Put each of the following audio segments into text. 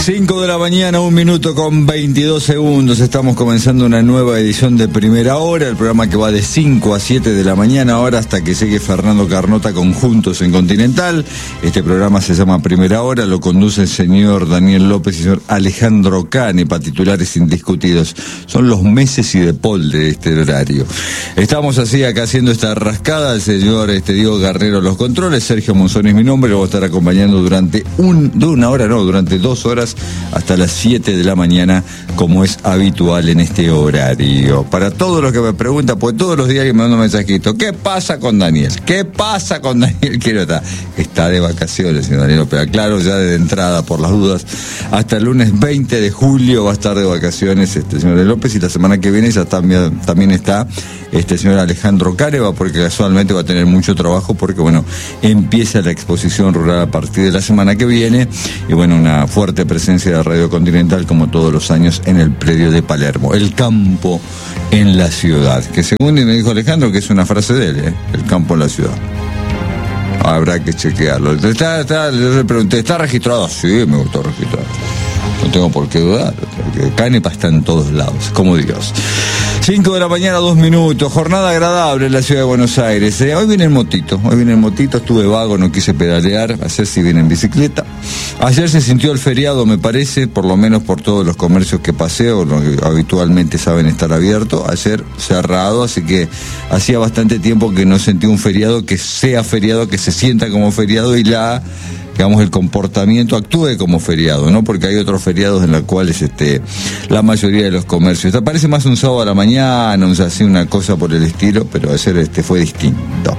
5 de la mañana, 1 minuto con 22 segundos. Estamos comenzando una nueva edición de Primera Hora, el programa que va de 5 a 7 de la mañana, ahora hasta que llegue Fernando Carnota con Juntos en Continental. Este programa se llama Primera Hora, lo conduce el señor Daniel López y el señor Alejandro Cane, para titulares indiscutidos. Son los Meses y de Paul de este horario. Estamos así acá haciendo esta rascada, el señor Diego Guerrero los controles, Sergio Monzón es mi nombre, lo voy a estar acompañando durante durante 2 horas hasta las 7 de la mañana, como es habitual en este horario. Para todos los que me preguntan, pues todos los días me mandan un mensajito: ¿qué pasa con Daniel? ¿Qué pasa con Daniel? Quiero estar. Está de vacaciones, señor Daniel, pero claro, ya de entrada, por las dudas, hasta el lunes 20 de julio va a estar de vacaciones señor López, y la semana que viene ya también está señor Alejandro Cáreva, porque casualmente va a tener mucho trabajo, porque bueno, empieza la exposición rural a partir de la semana que viene, y bueno, una fuerte presencia de Radio Continental como todos los años en el predio de Palermo, el campo en la ciudad, que según me dijo Alejandro que es una frase de él, el campo en la ciudad. Habrá que chequearlo. Yo le pregunté, ¿está registrado? Sí, me gustó registrar. No tengo por qué dudar, porque Canepa está en todos lados, como Dios. 5 de la mañana, 2 minutos, jornada agradable en la ciudad de Buenos Aires. Hoy viene el motito, estuve vago, no quise pedalear, ayer sí vine en bicicleta. Ayer se sintió el feriado, me parece, por lo menos por todos los comercios que paseo, los que habitualmente saben estar abiertos. Ayer cerrado, así que hacía bastante tiempo que no sentí un feriado que sea feriado, que se sienta como feriado y el comportamiento actúe como feriado, ¿no? Porque hay otros feriados en los cuales la mayoría de los comercios. Parece más un sábado a la mañana, así una cosa por el estilo, pero ayer fue distinto.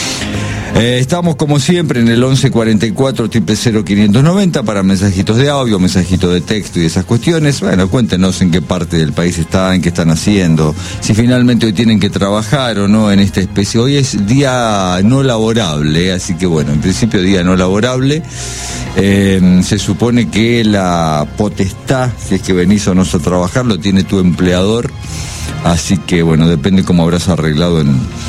Estamos como siempre en el 1144 000 590 para mensajitos de audio, mensajitos de texto y esas cuestiones. Bueno, cuéntenos en qué parte del país están, qué están haciendo, si finalmente hoy tienen que trabajar o no en esta especie. Hoy es día no laborable, así que bueno, en principio día no laborable. Se supone que la potestad, si es que venís o no a trabajar, lo tiene tu empleador, así que bueno, depende cómo habrás arreglado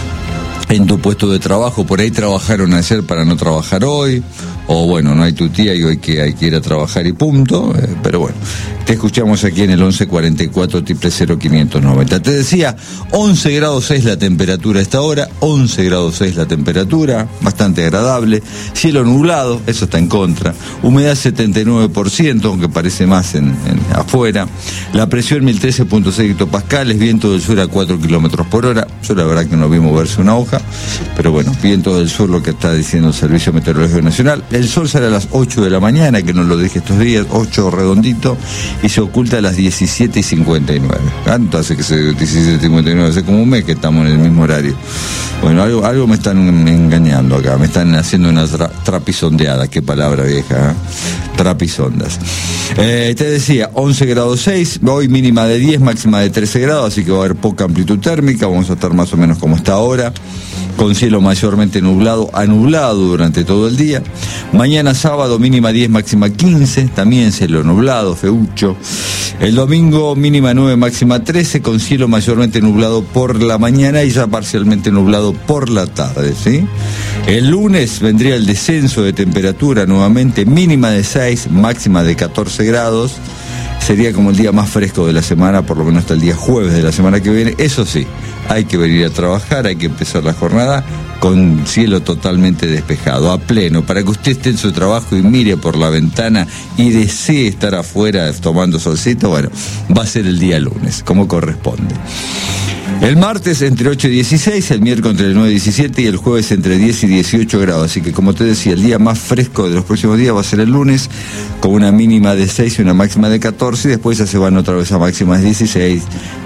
en tu puesto de trabajo. Por ahí trabajaron ayer para no trabajar hoy, o bueno, no hay tu tía y hoy que hay que ir a trabajar y punto, pero bueno, te escuchamos aquí en el 1144 000 590. Te decía, 11 grados 6 la temperatura a esta hora, 11 grados 6 la temperatura, bastante agradable, cielo nublado, eso está en contra, humedad 79%, aunque parece más afuera, la presión 1013.6 hectopascales, viento del sur a 4 kilómetros por hora. Yo la verdad que no vi moverse una hoja, pero bueno, viento del sur, lo que está diciendo el Servicio Meteorológico Nacional. El sol sale a las 8 de la mañana, que no lo dije estos días, 8 redondito, y se oculta a las 17:59. ¿Cuánto hace que se 17:59? Hace como un mes que estamos en el mismo horario. Bueno, algo me están engañando acá, me están haciendo una trapisondeada, qué palabra vieja, trapisondas. Te decía, 11 grados 6, hoy mínima de 10, máxima de 13 grados, así que va a haber poca amplitud térmica, vamos a estar más o menos como está ahora, con cielo mayormente nublado a nublado durante todo el día. Mañana sábado mínima 10, máxima 15, también cielo nublado, feucho. El domingo mínima 9, máxima 13, con cielo mayormente nublado por la mañana y ya parcialmente nublado por la tarde, ¿sí? El lunes vendría el descenso de temperatura nuevamente, mínima de 6, máxima de 14 grados. Sería como el día más fresco de la semana, por lo menos hasta el día jueves de la semana que viene. Eso sí, hay que venir a trabajar, hay que empezar la jornada con cielo totalmente despejado, a pleno, para que usted esté en su trabajo y mire por la ventana y desee estar afuera tomando solcito. Bueno, va a ser el día lunes, como corresponde. El martes entre 8 y 16, el miércoles entre 9 y 17 y el jueves entre 10 y 18 grados. Así que, como te decía, el día más fresco de los próximos días va a ser el lunes, con una mínima de 6 y una máxima de 14, y después ya se van otra vez a máximas 16,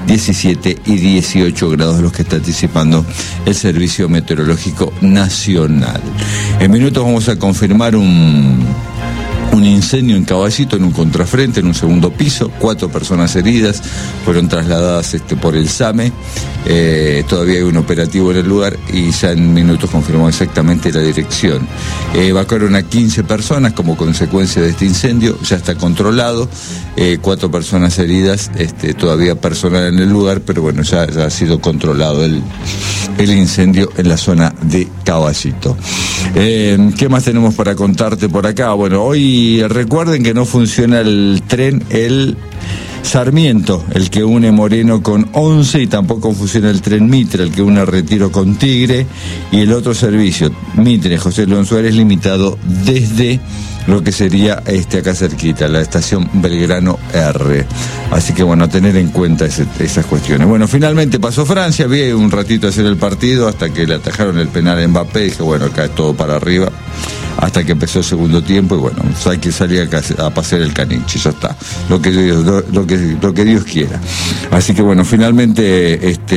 17 y 18 grados, los que está anticipando el Servicio Meteorológico Nacional. En minutos vamos a confirmar un incendio en Caballito, en un contrafrente, en un segundo piso, 4 personas heridas, fueron trasladadas por el SAME, todavía hay un operativo en el lugar y ya en minutos confirmó exactamente la dirección. Evacuaron a 15 personas como consecuencia de este incendio, ya está controlado, 4 personas heridas, todavía personal en el lugar, pero bueno, ya ha sido controlado el incendio en la zona de Caballito. ¿Qué más tenemos para contarte por acá? Bueno, hoy recuerden que no funciona el tren, el Sarmiento, el que une Moreno con Once, y tampoco funciona el tren Mitre, el que une Retiro con Tigre, y el otro servicio, Mitre, José León Suárez, limitado desde lo que sería acá cerquita, la estación Belgrano R. Así que bueno, a tener en cuenta esas cuestiones. Bueno, finalmente pasó Francia, vi un ratito hacer el partido hasta que le atajaron el penal a Mbappé, y dije, bueno, acá es todo para arriba, hasta que empezó el segundo tiempo, y bueno, hay que salir a pasear el caniche, ya está, lo que Dios quiera. Así que bueno, finalmente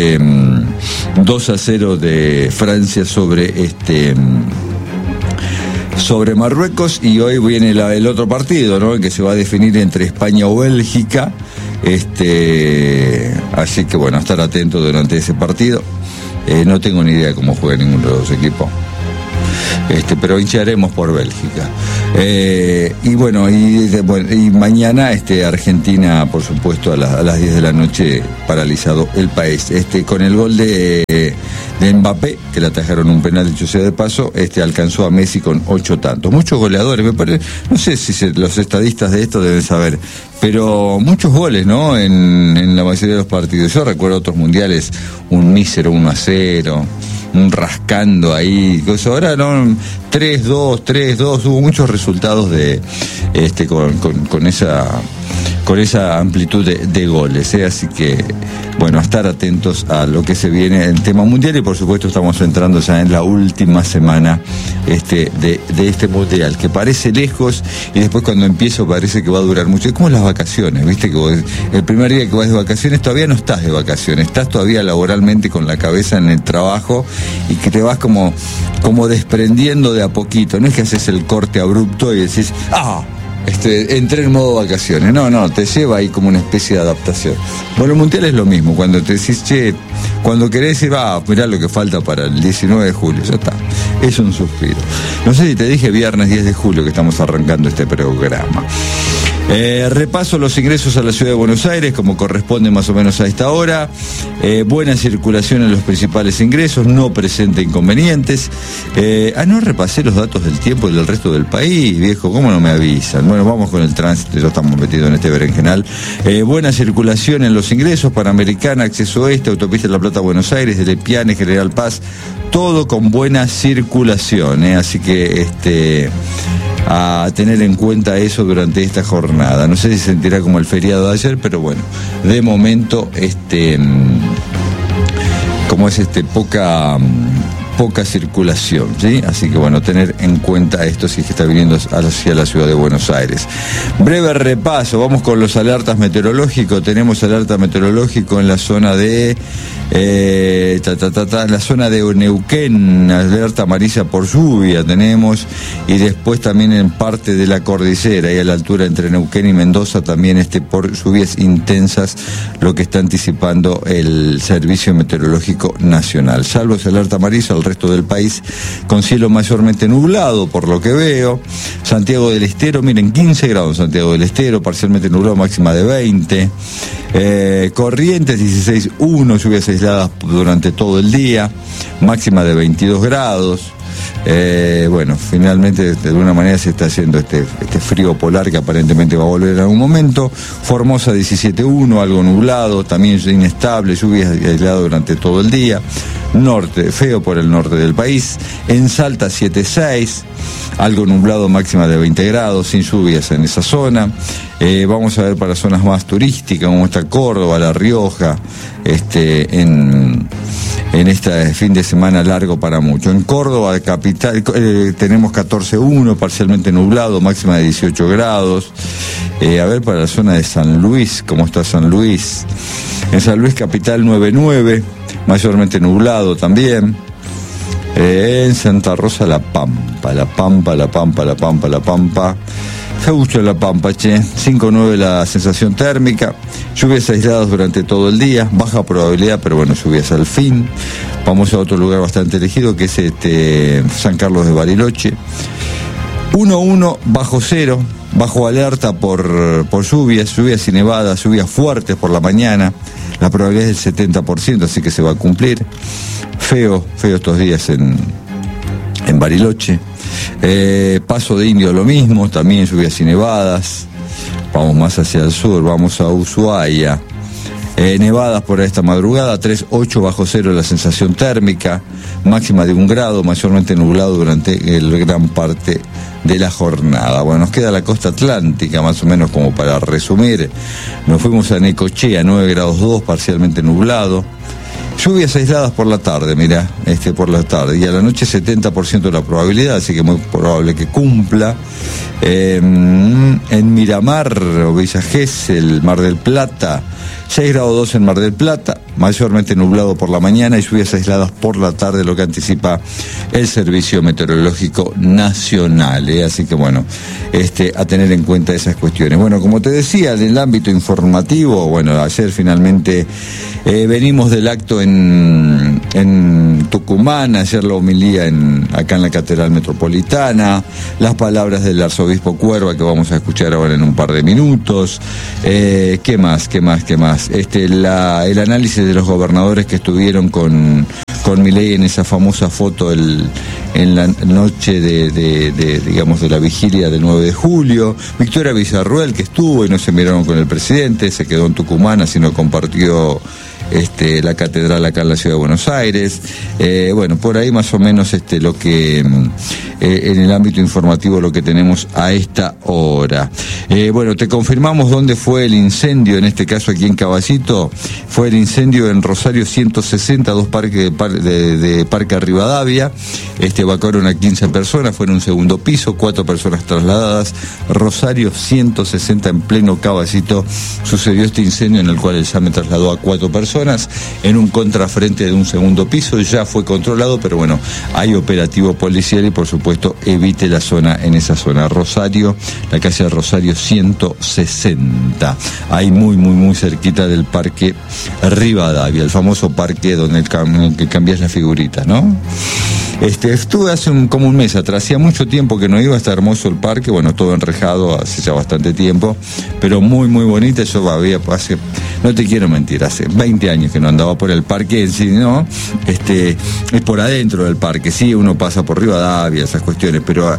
2-0 de Francia sobre Marruecos, y hoy viene el otro partido, ¿no? El que se va a definir entre España o Bélgica. Así que bueno, estar atento durante ese partido. No tengo ni idea de cómo juega ninguno de los dos equipos. Pero hincharemos por Bélgica. Y mañana Argentina, por supuesto, a las 10 de la noche, paralizado el país. Con el gol de Mbappé, que le atajaron un penal, dicho sea de paso, alcanzó a Messi con 8 tantos. Muchos goleadores, me parece, no sé si los estadistas de esto deben saber, pero muchos goles, ¿no? En la mayoría de los partidos. Yo recuerdo otros mundiales, un mísero 1-0, un rascando ahí, ahora no, 3-2, hubo muchos resultados con esa amplitud de goles, así que bueno, a estar atentos a lo que se viene en tema mundial, y por supuesto estamos entrando ya en la última semana de este mundial, que parece lejos, y después cuando empiezo parece que va a durar mucho. Es como las vacaciones, viste, que vos, el primer día que vas de vacaciones todavía no estás de vacaciones, estás todavía laboralmente con la cabeza en el trabajo, y que te vas como desprendiendo de a poquito. No es que haces el corte abrupto y decís, entré en modo vacaciones. No, te lleva ahí como una especie de adaptación. Bueno, el mundial es lo mismo, cuando te decís, cuando querés decir, mirá lo que falta para el 19 de julio, ya está. Es un suspiro. No sé si te dije viernes 10 de julio que estamos arrancando este programa. Repaso los ingresos a la ciudad de Buenos Aires, como corresponde más o menos a esta hora. Buena circulación en los principales ingresos, no presenta inconvenientes. No repasé los datos del tiempo y del resto del país, viejo, ¿cómo no me avisan? Bueno, vamos con el tránsito, ya estamos metidos en este berenjenal. Buena circulación en los ingresos, Panamericana, Acceso Oeste, Autopista La Plata, Buenos Aires, de Lepiane, General Paz, todo con buena circulación, así que a tener en cuenta eso durante esta jornada. No sé si se sentirá como el feriado de ayer, pero bueno, de momento poca circulación, ¿sí? Así que bueno, tener en cuenta esto si es que está viniendo hacia la ciudad de Buenos Aires. Breve repaso, vamos con los alertas meteorológicos. Tenemos alerta meteorológico en la zona de en la zona de Neuquén, alerta amarilla por lluvia tenemos, y después también en parte de la cordillera, y a la altura entre Neuquén y Mendoza también por lluvias intensas, lo que está anticipando el Servicio Meteorológico Nacional. Salvo esa alerta amarilla, el resto del país con cielo mayormente nublado, por lo que veo. Santiago del Estero, miren, 15 grados en Santiago del Estero, parcialmente nublado, máxima de 20. Corrientes 16.1, lluvias aisladas durante todo el día, máxima de 22 grados. Bueno, finalmente de alguna manera se está haciendo este frío polar que aparentemente va a volver en algún momento. Formosa 17.1, algo nublado, también inestable, lluvias aisladas durante todo el día. Norte, feo por el norte del país. En Salta 7.6, algo nublado, máxima de 20 grados, sin lluvias en esa zona. Vamos a ver para zonas más turísticas, como está Córdoba, La Rioja, en este fin de semana largo para mucho. En Córdoba, capital, tenemos 14.1, parcialmente nublado, máxima de 18 grados. A ver para la zona de San Luis, ¿cómo está San Luis? En San Luis capital 9.9, mayormente nublado también. En Santa Rosa La Pampa. Gaucho La Pampa, 5.9 la sensación térmica, lluvias aisladas durante todo el día, baja probabilidad, pero bueno, lluvias al fin. Vamos a otro lugar bastante elegido, que es San Carlos de Bariloche. 1.1 bajo cero, bajo alerta por lluvias y nevadas, lluvias fuertes por la mañana. La probabilidad es del 70%, así que se va a cumplir. Feo estos días en Bariloche. Paso de Indio lo mismo, también lluvias y nevadas. Vamos más hacia el sur, vamos a Ushuaia. Nevadas por esta madrugada, 3,8 bajo cero la sensación térmica, máxima de 1 grado, mayormente nublado durante gran parte de la jornada. Bueno, nos queda la costa atlántica, más o menos como para resumir. Nos fuimos a Necochea, 9 grados 2, parcialmente nublado. Lluvias aisladas por la tarde, mirá, por la tarde. Y a la noche 70% de la probabilidad, así que muy probable que cumpla. En Miramar o Villa Gesell, Mar del Plata, 6 grados 2 en Mar del Plata, mayormente nublado por la mañana y lluvias aisladas por la tarde, lo que anticipa el Servicio Meteorológico Nacional. Así que bueno, a tener en cuenta esas cuestiones. Bueno, como te decía, en el ámbito informativo, bueno, ayer finalmente venimos del acto en Tucumán, ayer la homilía acá en la Catedral Metropolitana, las palabras del arzobispo Cuerva que vamos a escuchar ahora en un par de minutos. ¿Qué más? El análisis de los gobernadores que estuvieron con Milei en esa famosa foto en la noche de la vigilia del 9 de julio. Victoria Villarruel, que estuvo y no se miraron con el presidente, se quedó en Tucumán, así no compartió la catedral acá en la ciudad de Buenos Aires. Bueno, por ahí más o menos lo que en el ámbito informativo lo que tenemos a esta hora. Bueno, te confirmamos dónde fue el incendio, en este caso aquí en Caballito. Fue el incendio en Rosario 160, dos parques de Parque Rivadavia. Evacuaron a 15 personas, fue en un segundo piso, 4 personas trasladadas. Rosario 160 en pleno Caballito sucedió este incendio en el cual el SAME trasladó a 4 personas en un contrafrente de un segundo piso. Ya fue controlado, pero bueno, hay operativo policial y por supuesto evite la zona, en esa zona. Rosario, la calle Rosario 160, ahí muy cerquita del Parque Rivadavia, el famoso parque donde que cambias las figuritas, ¿no? Estuve hace como un mes atrás, hacía mucho tiempo que no iba, está hermoso el parque, bueno, todo enrejado hace ya bastante tiempo, pero muy bonita. Yo hace, no te quiero mentir, hace 20 años que no andaba por el parque en sí, ¿no? Es por adentro del parque, sí, uno pasa por Rivadavia, esas cuestiones, pero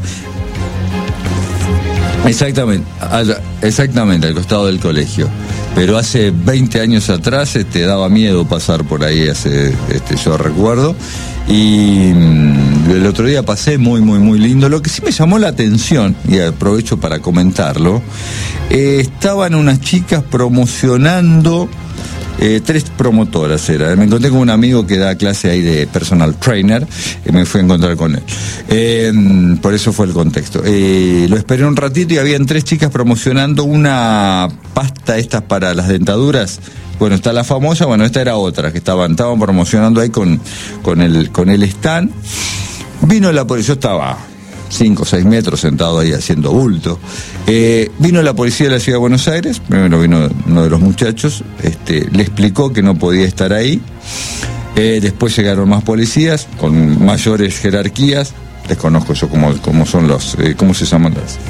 exactamente, al costado del colegio. Pero hace 20 años atrás daba miedo pasar por ahí, yo recuerdo. Y el otro día pasé muy lindo. Lo que sí me llamó la atención, y aprovecho para comentarlo, estaban unas chicas promocionando, 3 promotoras me encontré con un amigo que da clase ahí de personal trainer, me fui a encontrar con él, por eso fue el contexto. Lo esperé un ratito y habían 3 chicas promocionando una pasta estas para las dentaduras. Bueno, está la famosa, bueno, esta era otra que estaban promocionando ahí con el stand. Vino la policía, yo estaba 5 o 6 metros sentado ahí haciendo bulto. Vino la policía de la ciudad de Buenos Aires, primero vino uno de los muchachos, le explicó que no podía estar ahí. Después llegaron más policías con mayores jerarquías, desconozco yo cómo son cómo se llaman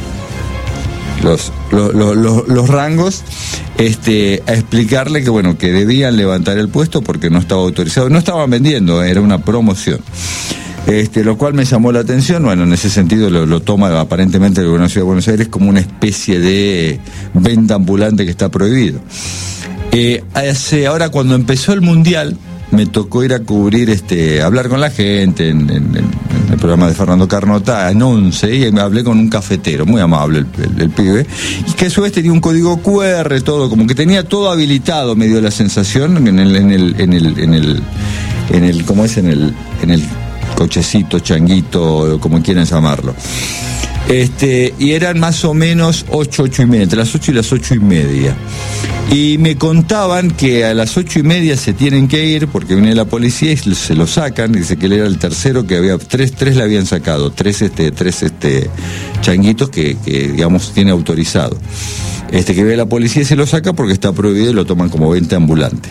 los rangos, a explicarle que bueno, que debían levantar el puesto porque no estaba autorizado, no estaban vendiendo, era una promoción. Lo cual me llamó la atención. Bueno, en ese sentido lo toma aparentemente el gobierno de la Ciudad de Buenos Aires como una especie de venta ambulante que está prohibido. Ahora, cuando empezó el Mundial, me tocó ir a cubrir, hablar con la gente en el programa de Fernando Carnota en 11, y me hablé con un cafetero, muy amable el pibe, y que a su vez tenía un código QR, todo, como que tenía todo habilitado, me dio la sensación, en el cochecito, changuito, como quieran llamarlo. Y eran más o menos 8:30, entre las 8 y las 8:30. Y me contaban que a las 8:30 se tienen que ir porque viene la policía y se lo sacan. Dice que él era el tercero, que había tres le habían sacado, tres changuitos que digamos tiene autorizado. Que viene la policía y se lo saca porque está prohibido y lo toman como venta ambulante.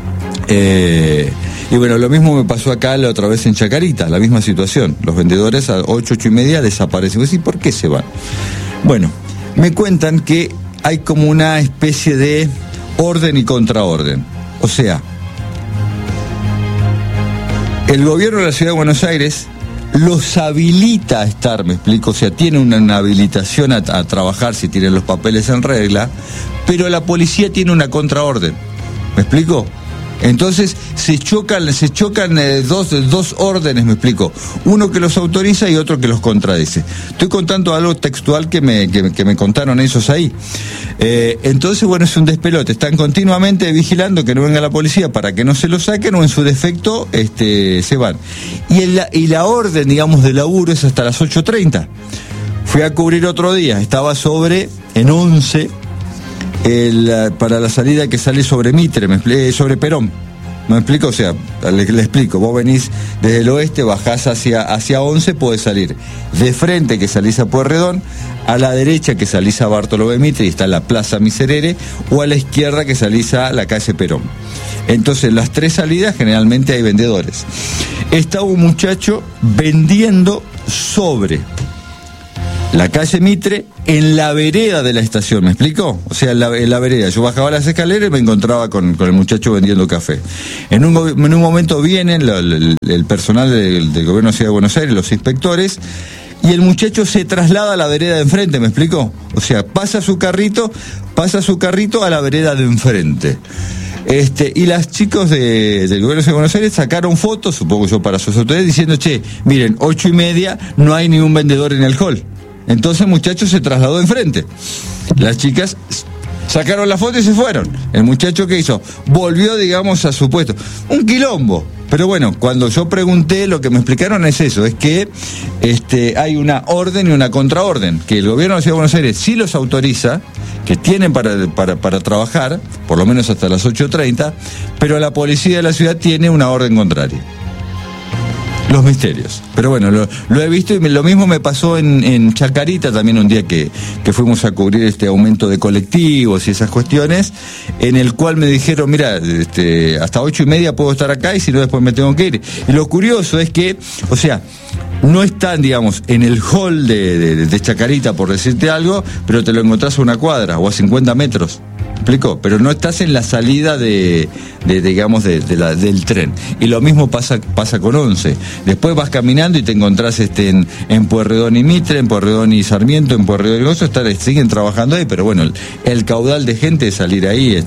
Y bueno, lo mismo me pasó acá la otra vez en Chacarita, la misma situación. Los vendedores a 8:30 desaparecen. ¿Y por qué se van? Bueno, me cuentan que hay como una especie de orden y contraorden. O sea, el gobierno de la Ciudad de Buenos Aires los habilita a estar, me explico, o sea, tiene una habilitación a trabajar si tienen los papeles en regla, pero la policía tiene una contraorden, ¿me explico? Entonces se chocan dos órdenes, me explico, uno que los autoriza y otro que los contradice. Estoy contando algo textual que me contaron esos ahí. Entonces, bueno, es un despelote, están continuamente vigilando que no venga la policía para que no se lo saquen, o en su defecto se van. Y la orden, digamos, de laburo es hasta las 8:30. Fui a cubrir otro día, estaba en 11, para la salida que sale sobre Mitre, sobre Perón. ¿Me explico? O sea, le explico, vos venís desde el oeste, bajás hacia 11, podés salir de frente, que salís a Pueyrredón, a la derecha, que salís a Bartolomé Mitre y está la Plaza Miserere, o a la izquierda, que salís a la calle Perón. Entonces, las tres salidas generalmente hay vendedores. Estaba un muchacho vendiendo sobre la calle Mitre, en la vereda de la estación, ¿me explico? O sea, en la vereda. Yo bajaba las escaleras y me encontraba con el muchacho vendiendo café. En un momento vienen el personal del gobierno de la Ciudad de Buenos Aires, los inspectores, y el muchacho se traslada a la vereda de enfrente, ¿me explico? O sea, pasa su carrito a la vereda de enfrente. Y las chicos del gobierno de Buenos Aires sacaron fotos, supongo yo para sus autoridades, diciendo, miren, 8:30, no hay ningún vendedor en el hall. Entonces el muchacho se trasladó enfrente. Las chicas sacaron la foto y se fueron. El muchacho, ¿qué hizo? Volvió, digamos, a su puesto. Un quilombo. Pero bueno, cuando yo pregunté, lo que me explicaron es eso, es que hay una orden y una contraorden, que el gobierno de la Ciudad de Buenos Aires sí los autoriza, que tienen para trabajar, por lo menos hasta las 8:30, pero la policía de la ciudad tiene una orden contraria. Los misterios. Pero bueno, lo he visto, y lo mismo me pasó en Chacarita también, un día que fuimos a cubrir este aumento de colectivos y esas cuestiones, en el cual me dijeron, mira, hasta 8:30 puedo estar acá y si no después me tengo que ir. Y lo curioso es que, o sea, no están, digamos, en el hall de Chacarita, por decirte algo, pero te lo encontrás a una cuadra o a 50 metros. ¿Explico? Pero no estás en la salida digamos, del tren. Y lo mismo pasa con 11. Después vas caminando y te encontrás en Pueyrredón y Mitre, en Pueyrredón y Sarmiento, en Pueyrredón y Gozo, siguen trabajando ahí, pero bueno, el caudal de gente de salir ahí,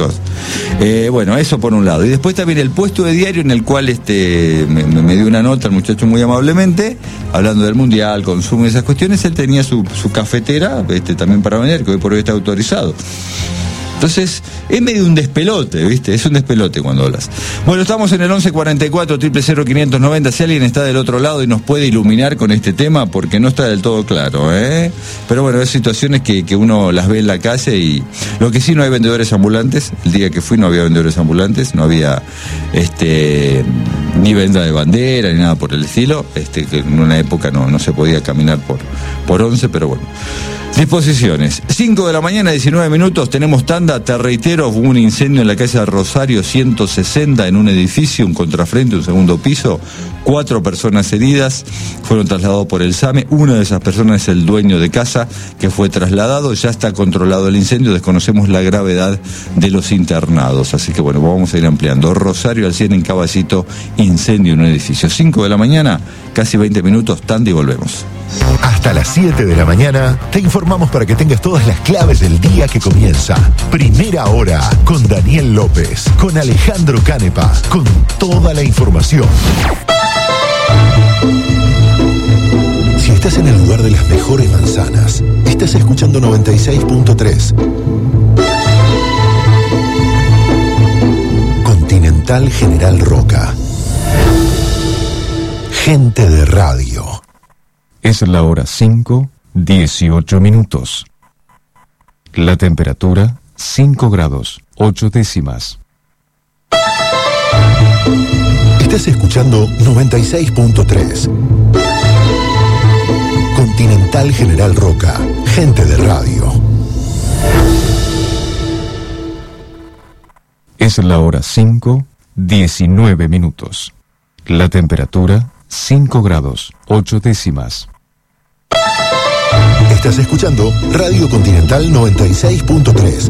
bueno, eso por un lado. Y después también el puesto de diario, en el cual me dio una nota el muchacho muy amablemente, hablando del mundial, consumo y esas cuestiones. Él tenía su cafetera, también para vender, que hoy por hoy está autorizado. Entonces, es medio un despelote, ¿viste? Es un despelote cuando hablas. Bueno, estamos en el 1144-00590. Si alguien está del otro lado y nos puede iluminar con este tema, porque no está del todo claro, ¿eh? Pero bueno, hay situaciones que uno las ve en la calle, y lo que sí, no hay vendedores ambulantes. El día que fui no había vendedores ambulantes, no había ni venta de bandera, ni nada por el estilo. Que en una época no se podía caminar por 11, pero bueno. Disposiciones. 5 de la mañana, 19 minutos, tenemos tanda. Te reitero, hubo un incendio en la calle Rosario 160 en un edificio, un contrafrente, un segundo piso. 4 personas heridas, fueron trasladados por el SAME. Una de esas personas es el dueño de casa, que fue trasladado. Ya está controlado el incendio, desconocemos la gravedad de los internados. Así que bueno, vamos a ir ampliando. Rosario al 100 en Caballito, incendio en un edificio. 5 de la mañana, casi 20 minutos, tanda y volvemos. Hasta las 7 de la mañana te informamos para que tengas todas las claves del día que comienza. Primera Hora con Daniel López, con Alejandro Canepa, con toda la información. Si estás en el lugar de las mejores manzanas, estás escuchando 96.3. Continental General Roca. Gente de radio. Es la hora 5:18 minutos. La temperatura 5 grados 8 décimas. Estás escuchando 96.3. Continental General Roca. Gente de radio. Es la hora 5:19 minutos. La temperatura 5 grados 8 décimas. Estás escuchando Radio Continental 96.3.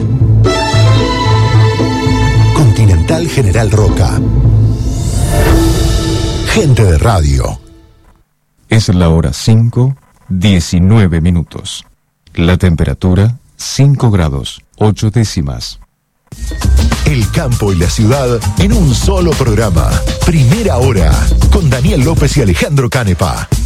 Continental General Roca. Gente de radio. Es la hora 5, 19 minutos. La temperatura 5 grados, 8 décimas. El campo y la ciudad en un solo programa. Primera Hora, con Daniel López y Alejandro Canepa.